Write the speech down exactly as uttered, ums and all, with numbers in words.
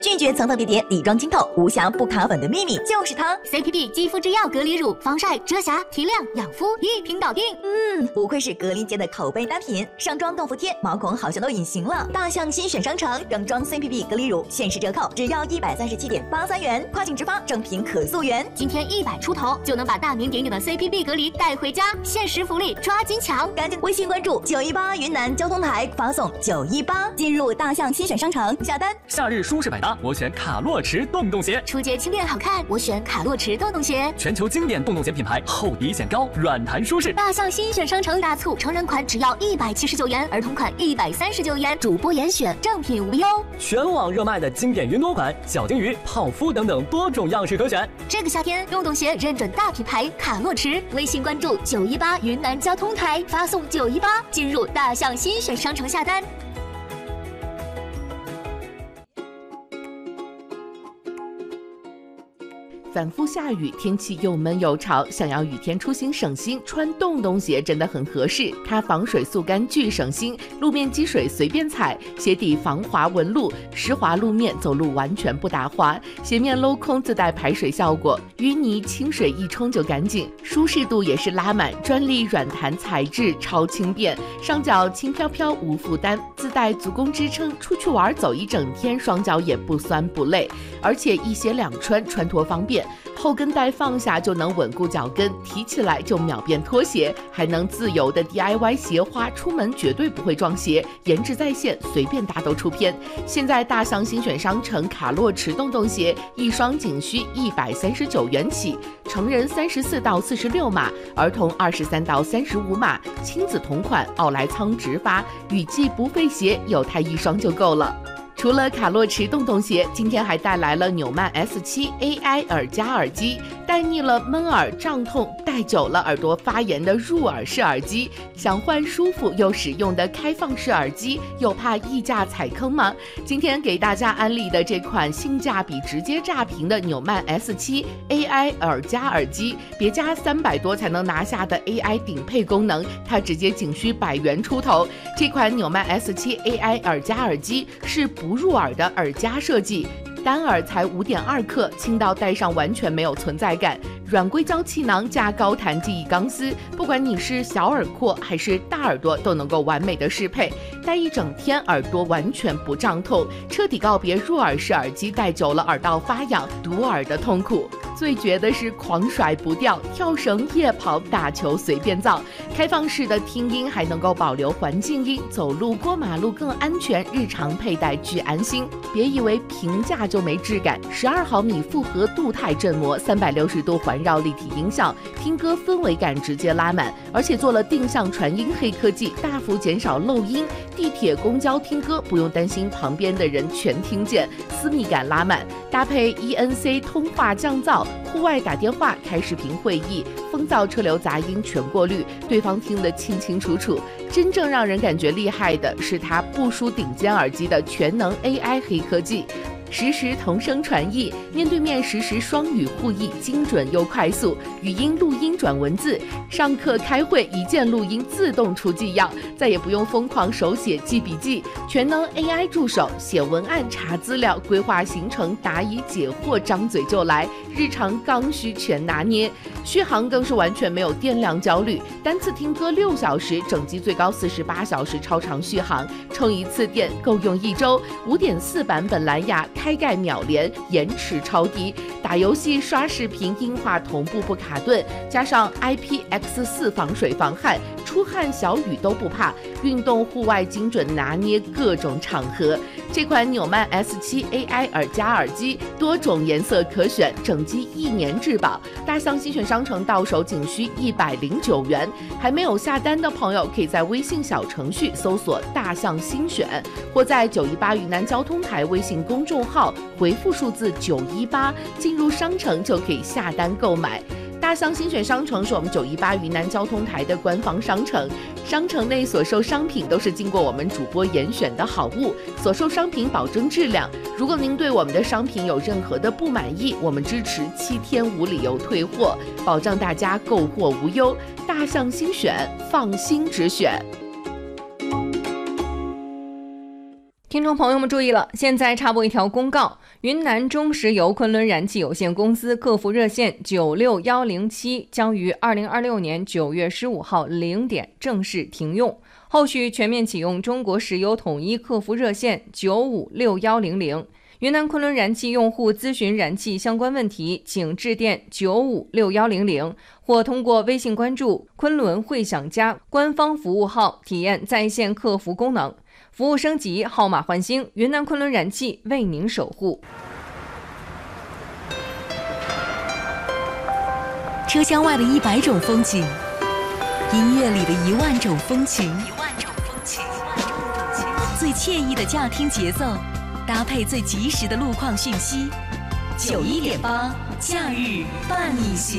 拒绝层层叠叠、底妆晶透、无瑕不卡粉的秘密就是它 ！C P B 肌肤之钥隔离乳，防晒、遮瑕、提亮、养肤一瓶搞定。 嗯，不愧是格力街的口碑单品，上妆洞服贴，毛孔好像都隐形了。大象新选商城整装 C P B 隔离乳限时折扣，只要一百三十七点八三元，跨境直发，正品可溯源。 今天一百出头就能把大名鼎鼎的 C P B 隔离带回家，限时福利抓紧抢！ 赶紧微信关注九一八云南交通台，发送九一八进入大象新选商城下单。 夏日舒适百搭，我选卡洛驰洞洞鞋。 初阶轻便好看，我选卡洛驰洞洞鞋。 全球经典洞洞鞋品牌，厚底显高，软弹舒适。 大象新选商城大促，成人款只要一百七十九元，儿童款一百三十九元，主播严选，正品无忧。 全网热卖的经典云朵款、小金鱼、泡芙等等多种样式可选。 这个夏天，洞洞鞋认准大品牌卡洛驰，微信关注九一八云南交通台，发送九一八进入大象新选商城下单。 反复下雨，天气又闷又潮，想要雨天出行省心，穿洞洞鞋真的很合适。它防水速干巨省心，路面积水随便踩，鞋底防滑纹路，湿滑路面走路完全不打滑，鞋面镂空自带排水效果，淤泥清水一冲就干净，舒适度也是拉满，专利软弹材质，超轻便，上脚轻飘飘无负担，自带足弓支撑，出去玩走一整天，双脚也不酸不累，而且一鞋两穿，穿脱方便。后跟带放下就能稳固脚跟，提起来就秒变拖鞋，还能自由的 D I Y 鞋花，出门绝对不会撞鞋，颜值在线，随便搭都出片。现在大象新选商城卡洛驰洞洞鞋一双仅需一百三十九元起，成人三十四到四十六码，儿童二十三到三十五码，亲子同款，奥莱仓直发，雨季不费鞋，有它一双就够了。除了卡洛驰洞洞鞋，今天还带来了纽曼 S 七 A I 耳夹耳机，戴腻了闷耳胀痛，戴久了耳朵发炎的入耳式耳机，想换舒服又实用的开放式耳机，又怕溢价踩坑吗？今天给大家安利的这款性价比直接炸屏的纽曼 S 七 A I 耳夹耳机，别加三百多才能拿下的 A I 顶配功能，它直接仅需百元出头。这款纽曼 S 七 A I 耳夹耳机是不入耳的耳夹设计，单耳才 五点二克，轻到戴上完全没有存在感，软硅胶气囊加高弹记忆钢丝，不管你是小耳廓还是大耳朵都能够完美的适配，戴一整天耳朵完全不胀痛，彻底告别入耳式耳机戴久了耳道发痒堵耳的痛苦。最绝的是狂甩不掉，跳绳、夜跑、打球随便造，开放式的听音还能够保留环境音，走路过马路更安全，日常佩戴巨安心。别以为平价就没质感，十二毫米复合镀钛振膜，三百六十度环绕立体音效，听歌氛围感直接拉满，而且做了定向传音黑科技，大幅减少漏音，地铁、公交听歌不用担心旁边的人全听见，私密感拉满，搭配 E N C 通话降噪，户外打电话、开视频会议，风噪、车流杂音全过滤，对方听得清清楚楚。真正让人感觉厉害的是它不输顶尖耳机的全能 A I 黑科技。实时同声传译，面对面实时双语互译，精准又快速，语音录音转文字，上课开会一键录音自动出纪要，再也不用疯狂手写记笔记，全能 A I 助手，写文案、查资料、规划行程、答疑解惑，张嘴就来，日常刚需全拿捏。续航更是完全没有电量焦虑，单次听歌六小时，整机最高四十八小时超长续航，充一次电够用一周。五点四版本蓝牙开盖秒连，延迟超低，打游戏、刷视频音画同步不卡顿，加上 I P X 四 防水防汗，出汗小雨都不怕，运动户外精准拿捏各种场合。这款纽曼 S 七 A I 耳夹耳机多种颜色可选，整机一年质保，大象新选商城到手仅需一百零九元。还没有下单的朋友，可以在微信小程序搜索大象新选，或在九一八云南交通台微信公众号回复数字九一八，进入商城就可以下单购买。大象新选商城是我们九一八云南交通台的官方商城，商城内所售商品都是经过我们主播严选的好物，所售商品保证质量。如果您对我们的商品有任何的不满意，我们支持七天无理由退货，保障大家购货无忧。大象新选，放心直选。 听众朋友们注意了，现在插播一条公告：云南中石油昆仑燃气有限公司客服热线九六一零七将于二零二六年九月十五号零点正式停用，后续全面启用中国石油统一客服热线九五六一零零。云南昆仑燃气用户咨询燃气相关问题，请致电九五六一零零，或通过微信关注昆仑汇享家官方服务号体验在线客服功能。服务升级，号码换新，云南昆仑燃气为您守护。 车厢外的一百种风景，音乐里的一万种风情，一万种风情，最惬意的驾听节奏，搭配最及时的路况讯息。九一点八，假日伴你行。